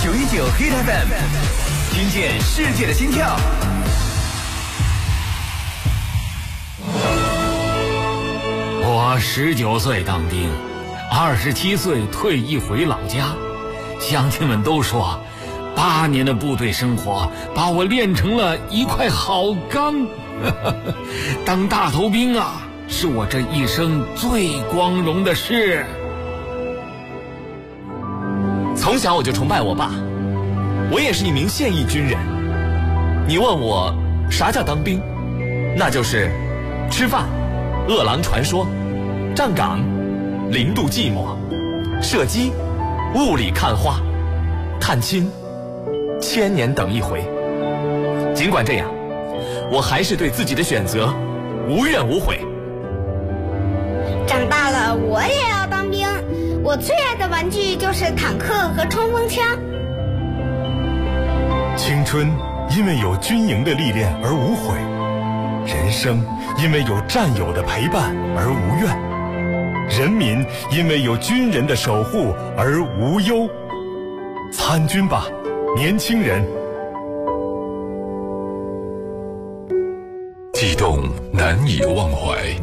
919 Hit FM， 听见世界的心跳。 我19岁当兵，27岁退役回老家，乡亲们都说8年的部队生活把我练成了一块好钢。当大头兵啊，是我这一生最光荣的事。 从小我就崇拜我爸，我也是一名现役军人。你问我啥叫当兵，那就是吃饭、饿狼传说、站岗、0度寂寞、射击、雾里看花、探亲、1000年等一回。尽管这样，我还是对自己的选择无怨无悔。 长大了我也要当兵，我最爱的玩具就是坦克和冲锋枪。 青春因为有军营的历练而无悔，人生因为有战友的陪伴而无怨，人民因为有军人的守护而无忧。参军吧，年轻人！ 激动难以忘怀，